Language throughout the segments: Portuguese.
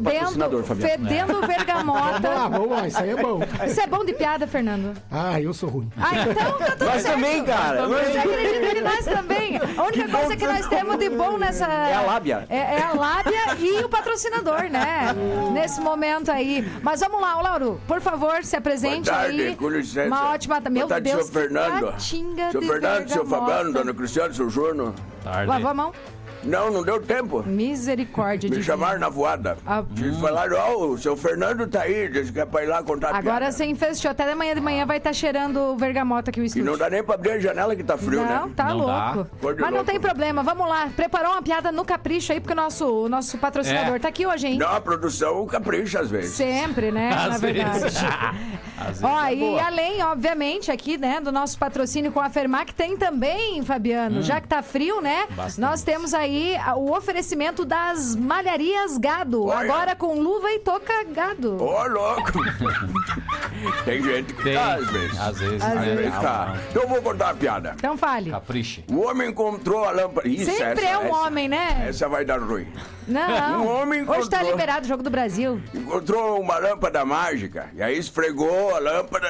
patrocinador, Fabiano. Fedendo bergamota. Vamos lá, isso aí é bom. Isso é bom de piada, Fernando? Eu sou ruim. Então tá tudo Nós certo. também, cara. Você acredita que nós também? A única coisa que nós temos de bom nessa... É a lábia. É a lábia e o patrocinador, né? Nesse momento aí. Mas vamos lá, ô Lauro, por favor, se apresente. Boa tarde, aí. com licença. Uma ótima... Meu Boa tarde, Deus, seu Fernando. catinga Seu de Fernando, seu bergamota. Fabiano, dona Cristiano, seu Júnior. Lavou a mão? Não deu tempo. Misericórdia Me de chamaram na voada. Eles falaram, o seu Fernando tá aí, disse que é pra ir lá contar a Agora piada. você infestou. Até amanhã de manhã vai estar cheirando bergamota aqui o E estúdio. não dá nem pra abrir a janela que tá frio, Não, né? tá Não dá. louco. Cor de Mas não louco. tem problema, vamos lá. Preparou uma piada no capricho aí, porque o nosso patrocinador tá aqui hoje, hein? Não, a produção capricha às vezes. Sempre, né? Na verdade. Às vezes Ó, é e boa. além, obviamente, aqui, né, do nosso patrocínio com a Fermac, tem também, Fabiano, já que tá frio, né? Bastante. Nós temos aí o oferecimento das malharias gado. Olha. Agora com luva e toca gado. Ô, louco! Tem gente que Tem. tá, às vezes. Às vezes. Às né? vezes. Tá. Então eu vou contar uma piada. Então fale. Capriche. O homem encontrou a lâmpada... Isso, Sempre essa, é um essa- homem, né? Essa vai dar ruim. Não. Um homem Hoje tá encontrou- liberado o Jogo do Brasil. Encontrou uma lâmpada mágica. E aí esfregou a lâmpada.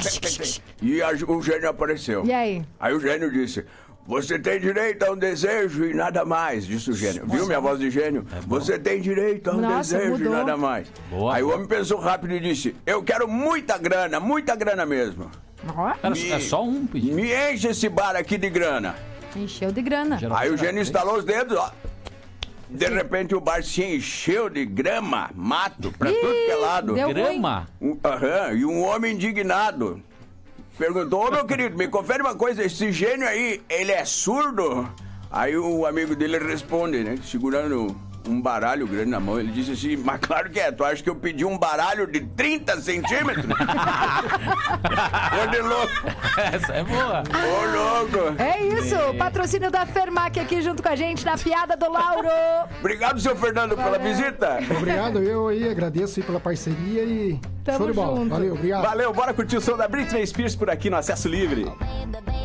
E o gênio apareceu. E aí? Aí o gênio disse... Você tem direito a um desejo e nada mais, disse o gênio. Viu minha voz de gênio? Você tem direito a um Nossa, desejo mudou. e nada mais. Boa. Aí o homem pensou rápido e disse... Eu quero muita grana mesmo. Ó, É só um pedido. Me enche esse bar aqui de grana. encheu de grana. Aí o gênio instalou os dedos, ó. De repente o bar se encheu de grama, mato, pra tudo que é lado. deu ruim. Grama? E um homem indignado perguntou, ô meu querido, me confere uma coisa, esse gênio aí, ele é surdo? Aí o amigo dele responde, né, segurando um baralho grande na mão, ele disse assim, mas claro que é, tu acha que eu pedi um baralho de 30 centímetros? Ô de louco, Essa é boa. ô louco. É isso, patrocínio da Fermac aqui junto com a gente na piada do Lauro. Obrigado, seu Fernando, pela visita. Obrigado, eu aí agradeço aí pela parceria e Tamo show de bola. junto. Valeu, obrigado. Valeu, bora curtir o som da Britney Spears por aqui no Acesso Livre.